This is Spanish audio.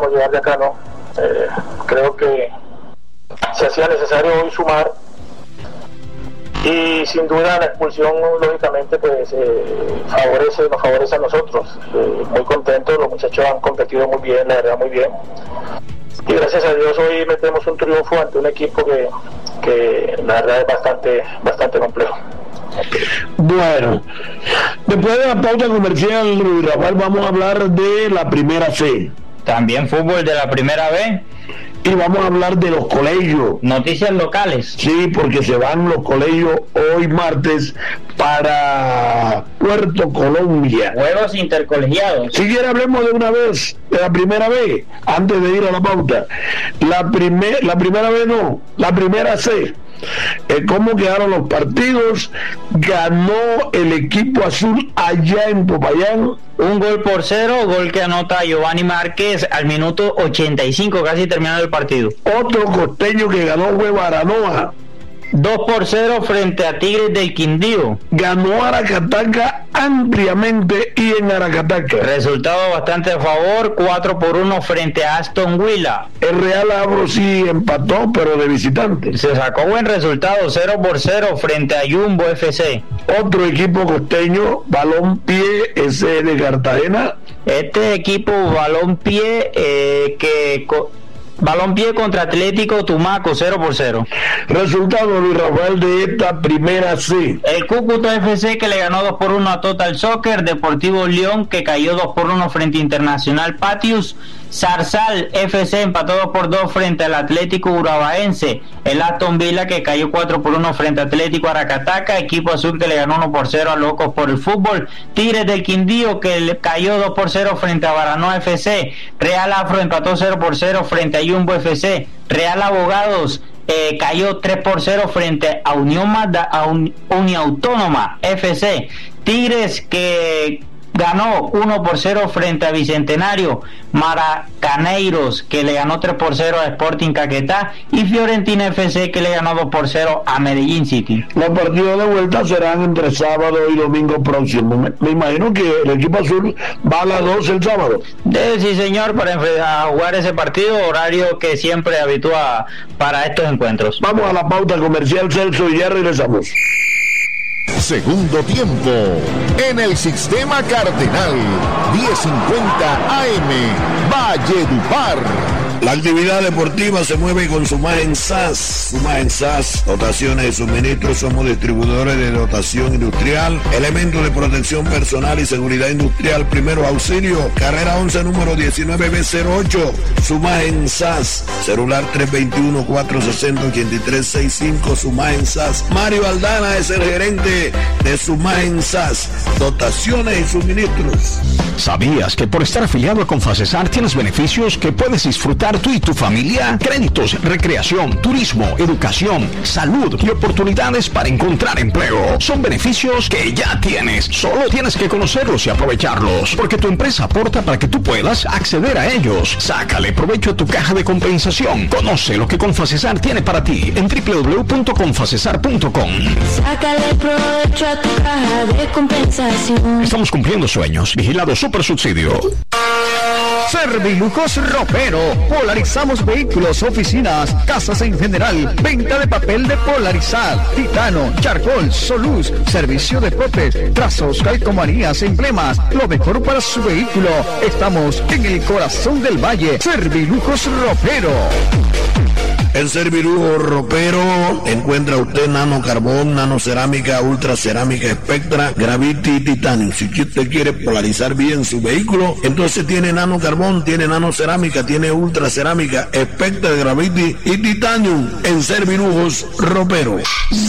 podemos llevar de acá, ¿no? Creo que se hacía necesario hoy sumar, y sin duda la expulsión lógicamente pues nos favorece a nosotros. Muy contentos, los muchachos han competido muy bien, la verdad muy bien, y gracias a Dios hoy metemos un triunfo ante un equipo que la verdad es bastante complejo. Bueno, después de la pauta comercial, Luis Rafael, vamos a hablar de la primera C. También fútbol de la primera B. Y vamos a hablar de los colegios. Noticias locales. Sí, porque se van los colegios hoy martes para Puerto Colombia. Juegos intercolegiados. Si quiere, hablemos de una vez de la primera B, antes de ir a la pauta. La primera B no, la primera C. ¿Cómo quedaron los partidos? Ganó el equipo azul allá en Popayán 1-0, gol que anota Giovanni Márquez al minuto 85, casi terminado el partido. Otro costeño que ganó fue Baranoa, 2-0 frente a Tigres del Quindío. Ganó Aracataca ampliamente y en Aracataca. Resultado bastante a favor, 4-1 frente a Aston Villa. El Real Abro sí empató, pero de visitante. Se sacó buen resultado, 0-0 frente a Jumbo FC. Otro equipo costeño, Balompié, ese de Cartagena. Este equipo Balompié Balompié contra Atlético Tumaco, 0-0. Resultado, Luis Rafael, de esta primera C. El Cúcuta FC que le ganó 2-1 a Total Soccer. Deportivo León que cayó 2-1 frente a Internacional Patios. Zarzal FC empató 2-2 frente al Atlético Urabaense. El Aston Villa que cayó 4-1 frente a Atlético Aracataca. Equipo azul que le ganó 1-0 a Locos por el Fútbol. Tigres del Quindío que le cayó 2-0 frente a Baranoa FC. Real Afro empató 0-0 frente a Jumbo FC. Real Abogados cayó 3-0 frente a Uniautónoma FC. Tigres que ganó 1-0 frente a Bicentenario. Maracaneiros que le ganó 3-0 a Sporting Caquetá, y Fiorentina FC que le ganó 2-0 a Medellín City. Los partidos de vuelta serán entre sábado y domingo próximo. Me imagino que el equipo azul va a las 12 el sábado. Sí, señor, para jugar ese partido, horario que siempre habitúa para estos encuentros. Vamos a la pauta comercial, Celso, y ya regresamos. Segundo tiempo en el Sistema Cardenal 1050 AM Valledupar. La actividad deportiva se mueve con Sumagen SAS. Sumagen SAS, dotaciones y suministros. Somos distribuidores de dotación industrial, elementos de protección personal y seguridad industrial, primero auxilio, carrera 11, número 19B08. Sumagen SAS, celular 321-460-8365. Sumagen SAS. Mario Aldana es el gerente de Sumagen SAS, dotaciones y suministros. ¿Sabías que por estar afiliado a Confacesar tienes beneficios que puedes disfrutar tú y tu familia? Créditos, recreación, turismo, educación, salud y oportunidades para encontrar empleo. Son beneficios que ya tienes. Solo tienes que conocerlos y aprovecharlos, porque tu empresa aporta para que tú puedas acceder a ellos. Sácale provecho a tu caja de compensación. Conoce lo que Confacesar tiene para ti en www.confacesar.com. Sácale provecho a tu caja de compensación. Estamos cumpliendo sueños. Vigilado Supersubsidio. Servilujos Ropero. Polarizamos vehículos, oficinas, casas en general. Venta de papel de polarizar, titano, charcoal, soluz, servicio de potes, trazos, calcomanías, emblemas. Lo mejor para su vehículo. Estamos en el corazón del valle. Servilujos Ropero. En Servilujo Ropero encuentra usted nano carbón, nano cerámica, ultra cerámica Spectra, Gravity y Titanium. Si usted quiere polarizar bien su vehículo, entonces tiene nano carbón, tiene nano cerámica, tiene ultra cerámica, Spectra, Gravity y Titanium en Servilujos Ropero.